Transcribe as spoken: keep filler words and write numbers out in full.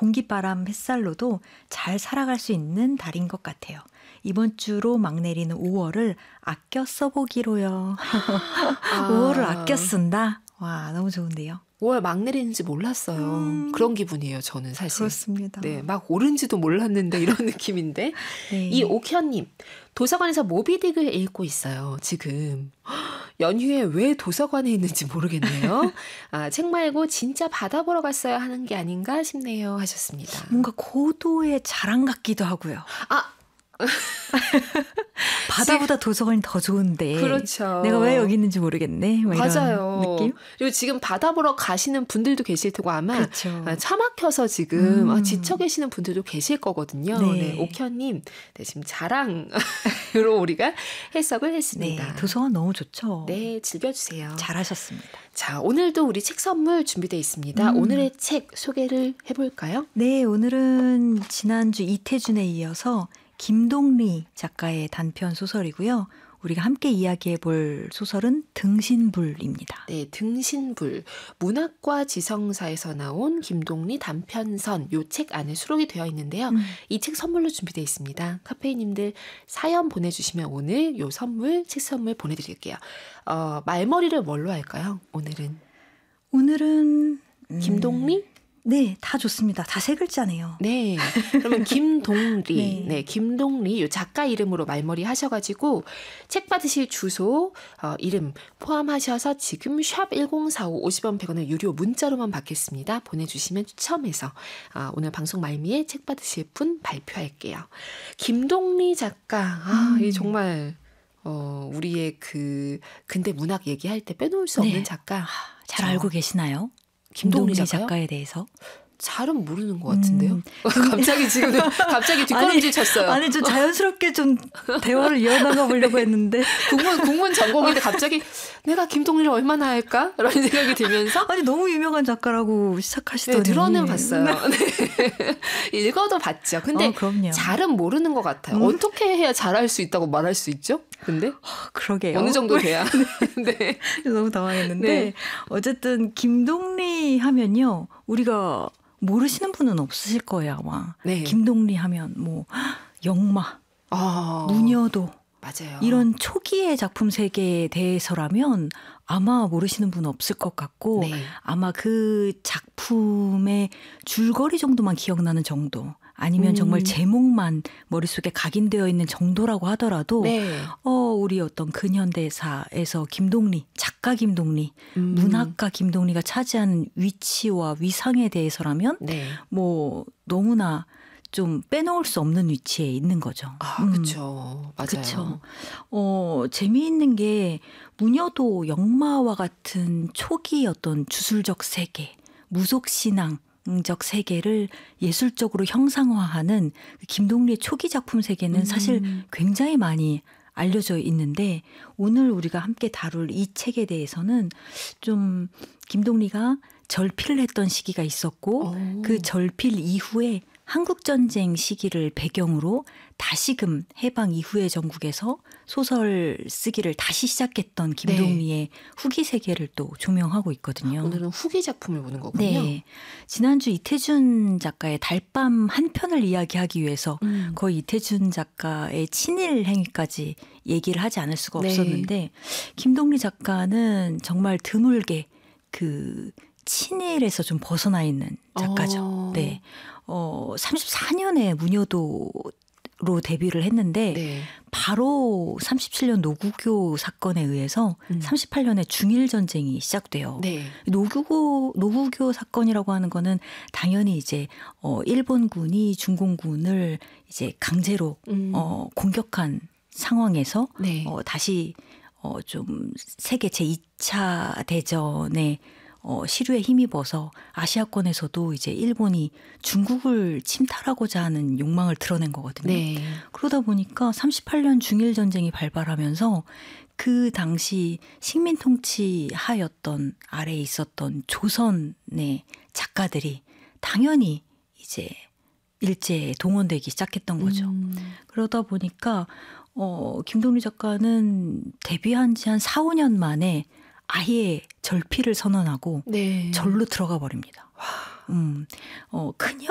공기바람 햇살로도 잘 살아갈 수 있는 달인 것 같아요. 이번 주로 막 내리는 오월을 아껴 써보기로요. 아. 오월을 아껴 쓴다? 와, 너무 좋은데요. 오월 막 내리는지 몰랐어요. 음, 그런 기분이에요, 저는 사실. 그렇습니다. 네, 막 오른지도 몰랐는데 이런 느낌인데. 네. 이 옥현님, 도서관에서 모비딕을 읽고 있어요, 지금. 연휴에 왜 도서관에 있는지 모르겠네요. 아, 책 말고 진짜 바다 보러 갔어야 하는 게 아닌가 싶네요, 하셨습니다. 뭔가 고도의 자랑 같기도 하고요. 아, 바다보다 도서관이 더 좋은데 그렇죠. 내가 왜 여기 있는지 모르겠네. 뭐 이런 맞아요. 느낌? 그리고 지금 바다 보러 가시는 분들도 계실 테고 아마 그렇죠. 차 막혀서 지금 음. 지쳐 계시는 분들도 계실 거거든요. 네. 네, 옥현님, 네, 지금 자랑으로 우리가 해석을 했습니다. 네, 도서관 너무 좋죠. 네, 즐겨주세요. 잘하셨습니다. 자, 오늘도 우리 책 선물 준비되어 있습니다. 음. 오늘의 책 소개를 해볼까요? 네, 오늘은 지난주 이태준에 이어서 김동리 작가의 단편 소설이고요. 우리가 함께 이야기해 볼 소설은 등신불입니다. 네, 등신불. 문학과 지성사에서 나온 김동리 단편선 요 책 안에 수록이 되어 있는데요. 음. 이 책 선물로 준비되어 있습니다. 카페이님들 사연 보내주시면 오늘 요 선물, 책 선물 보내드릴게요. 어, 말머리를 뭘로 할까요? 오늘은. 오늘은 음, 김동리? 네, 다 좋습니다. 다 세 글자네요. 네. 그러면 김동리. 네. 네, 김동리. 요 작가 이름으로 말머리 하셔가지고 책 받으실 주소, 어, 이름 포함하셔서 지금 샵 일공사오 오십 원 백 원의 유료 문자로만 받겠습니다. 보내주시면 추첨해서 어, 오늘 방송 말미에 책 받으실 분 발표할게요. 김동리 작가. 아, 음. 이 정말 어, 우리의 그 근대 문학 얘기할 때 빼놓을 수 없는 네. 작가. 잘 저, 알고 계시나요? 김동리 김동리 작가요? 작가에 대해서? 잘은 모르는 것 같은데요. 음. 갑자기 지금 갑자기 뒷걸음질 쳤어요. 아니, 좀 자연스럽게 좀 대화를 이어나가 보려고 했는데 국문 국문 전공인데 갑자기 내가 김동리를 얼마나 할까? 라는 생각이 들면서 아니 너무 유명한 작가라고 시작하시더니 네, 들어는 봤어요. 네. 읽어도 봤죠. 근데 어, 그럼요. 잘은 모르는 것 같아요. 음. 어떻게 해야 잘할 수 있다고 말할 수 있죠? 근데 그러게요. 어느 정도 돼야. 네. 너무 당황했는데 네. 어쨌든 김동리 하면요. 우리가 모르시는 분은 없으실 거예요, 아마. 네. 김동리 하면 뭐 영마, 아, 무녀도 맞아요. 이런 초기의 작품 세계에 대해서라면 아마 모르시는 분은 없을 것 같고 네. 아마 그 작품의 줄거리 정도만 기억나는 정도 아니면 음. 정말 제목만 머릿속에 각인되어 있는 정도라고 하더라도 네. 어, 우리 어떤 근현대사에서 김동리, 작가 김동리, 음. 문학가 김동리가 차지하는 위치와 위상에 대해서라면 네. 뭐 너무나 좀 빼놓을 수 없는 위치에 있는 거죠. 아, 음. 그렇죠. 맞아요. 그렇죠. 어, 재미있는 게 무녀도 영마와 같은 초기 어떤 주술적 세계, 무속신앙적 세계를 예술적으로 형상화하는 김동리의 초기 작품 세계는 음. 사실 굉장히 많이 알려져 있는데 오늘 우리가 함께 다룰 이 책에 대해서는 좀 김동리가 절필을 했던 시기가 있었고 오. 그 절필 이후에 한국전쟁 시기를 배경으로 다시금 해방 이후의 전국에서 소설 쓰기를 다시 시작했던 김동리의 네. 후기 세계를 또 조명하고 있거든요. 오늘은 후기 작품을 보는 거군요. 네. 지난주 이태준 작가의 달밤 한 편을 이야기하기 위해서 음. 거의 이태준 작가의 친일 행위까지 얘기를 하지 않을 수가 네. 없었는데 김동리 작가는 정말 드물게 그 친일에서 좀 벗어나 있는 작가죠. 어. 네. 어, 삼십사 년에 무녀도로 데뷔를 했는데 네. 바로 삼십칠 년 노구교 사건에 의해서 음. 삼십팔 년에 중일 전쟁이 시작돼요. 네. 노구교 노구교 사건이라고 하는 거는 당연히 이제 어, 일본군이 중공군을 이제 강제로 음. 어, 공격한 상황에서 네. 어, 다시 어, 좀 세계 제이 차 대전에 어, 시류에 힘입어서 아시아권에서도 이제 일본이 중국을 침탈하고자 하는 욕망을 드러낸 거거든요. 네. 그러다 보니까 삼십팔 년 중일 전쟁이 발발하면서 그 당시 식민 통치 하였던 아래에 있었던 조선의 작가들이 당연히 이제 일제에 동원되기 시작했던 거죠. 음. 그러다 보니까 어, 김동리 작가는 데뷔한 지 한 사, 오 년 만에 아예 절필을 선언하고 네. 절로 들어가 버립니다. 음, 어, 큰형